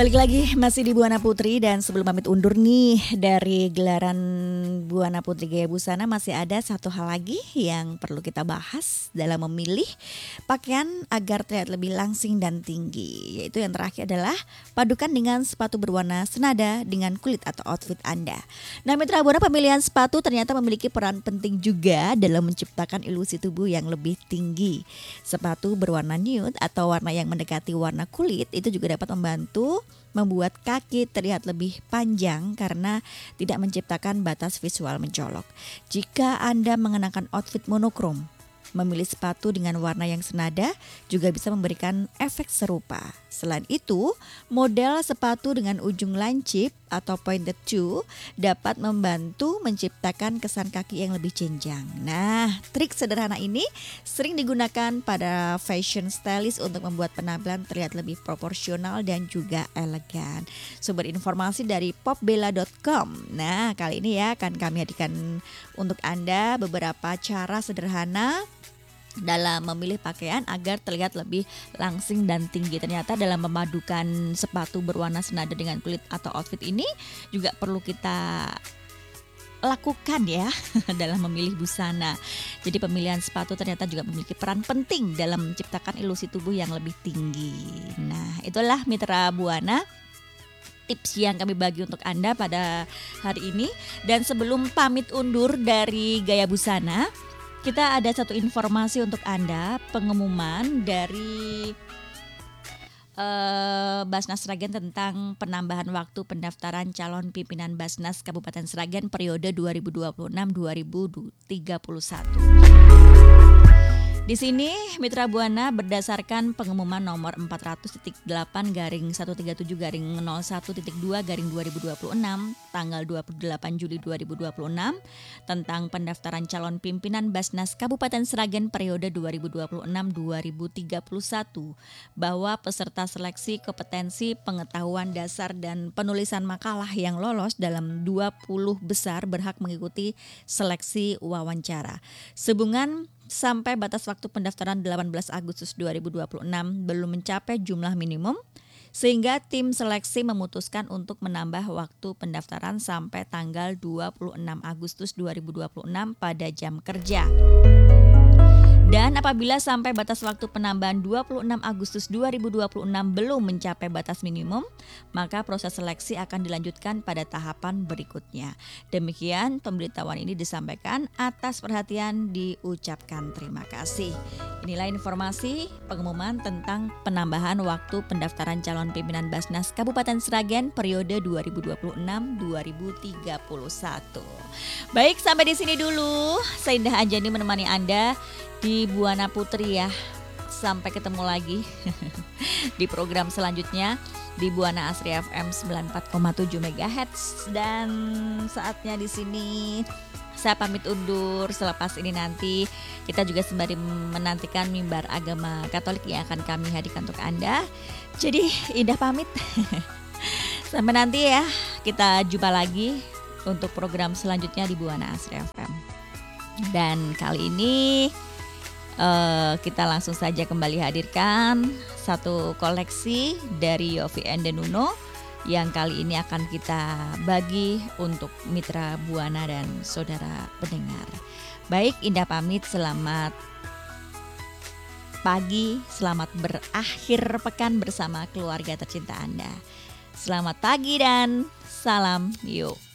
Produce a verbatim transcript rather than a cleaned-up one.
Balik lagi masih di Buana Putri, dan sebelum pamit undur nih dari gelaran Buana Putri Gaya Busana, masih ada satu hal lagi yang perlu kita bahas dalam memilih pakaian agar terlihat lebih langsing dan tinggi. Yaitu yang terakhir adalah padukan dengan sepatu berwarna senada dengan kulit atau outfit Anda. Nah, Mitra Buana, pemilihan sepatu ternyata memiliki peran penting juga dalam menciptakan ilusi tubuh yang lebih tinggi. Sepatu berwarna nude atau warna yang mendekati warna kulit itu juga dapat membantu membuat kaki terlihat lebih panjang karena tidak menciptakan batas visual mencolok. Jika Anda mengenakan outfit monokrom, memilih sepatu dengan warna yang senada juga bisa memberikan efek serupa. Selain itu, model sepatu dengan ujung lancip atau pointed shoe dapat membantu menciptakan kesan kaki yang lebih jenjang. Nah, trik sederhana ini sering digunakan pada fashion stylist untuk membuat penampilan terlihat lebih proporsional dan juga elegan. Sumber informasi dari popbella dot com. Nah, kali ini ya akan kami hadirkan untuk Anda beberapa cara sederhana dalam memilih pakaian agar terlihat lebih langsing dan tinggi. Ternyata dalam memadukan sepatu berwarna senada dengan kulit atau outfit ini juga perlu kita lakukan ya dalam memilih busana. Jadi pemilihan sepatu ternyata juga memiliki peran penting dalam menciptakan ilusi tubuh yang lebih tinggi. Nah, itulah Mitra Buana, tips yang kami bagi untuk Anda pada hari ini. Dan sebelum pamit undur dari Gaya Busana, kita ada satu informasi untuk Anda, pengumuman dari uh, Basnas Sragen tentang penambahan waktu pendaftaran calon pimpinan Basnas Kabupaten Sragen periode dua ribu dua puluh enam sampai dua ribu tiga puluh satu. Di sini Mitra Buana berdasarkan pengumuman nomor empat ratus titik delapan garing seratus tiga puluh tujuh garing nol satu titik dua garing dua ribu dua puluh enam tanggal dua puluh delapan Juli dua ribu dua puluh enam tentang pendaftaran calon pimpinan Basnas Kabupaten Sragen periode dua ribu dua puluh enam sampai dua ribu tiga puluh satu bahwa peserta seleksi kompetensi pengetahuan dasar dan penulisan makalah yang lolos dalam dua puluh besar berhak mengikuti seleksi wawancara. Sehubungan sampai batas waktu pendaftaran delapan belas Agustus dua ribu dua puluh enam belum mencapai jumlah minimum, sehingga tim seleksi memutuskan untuk menambah waktu pendaftaran sampai tanggal dua puluh enam Agustus dua ribu dua puluh enam pada jam kerja. Dan apabila sampai batas waktu penambahan dua puluh enam Agustus dua ribu dua puluh enam belum mencapai batas minimum, maka proses seleksi akan dilanjutkan pada tahapan berikutnya. Demikian pemberitahuan ini disampaikan, atas perhatian diucapkan terima kasih. Inilah informasi pengumuman tentang penambahan waktu pendaftaran calon pimpinan Basnas Kabupaten Sragen periode dua ribu dua puluh enam sampai dua ribu tiga puluh satu. Baik, sampai di sini dulu. Saya Indah Anjani menemani Anda di Buana Putri ya. Sampai ketemu lagi di program selanjutnya di Buana Asri F M sembilan puluh empat koma tujuh megahertz, dan saatnya di sini saya pamit undur. Selepas ini nanti kita juga sembari menantikan mimbar agama Katolik yang akan kami hadirkan untuk Anda. Jadi Indah pamit. Sampai nanti ya, kita jumpa lagi untuk program selanjutnya di Buana Asri F M. Dan kali ini Uh, kita langsung saja kembali hadirkan satu koleksi dari Yofi and Nuno yang kali ini akan kita bagi untuk Mitra Buana dan saudara pendengar. Baik, Indah pamit, selamat pagi, selamat berakhir pekan bersama keluarga tercinta Anda. Selamat pagi dan salam yuk.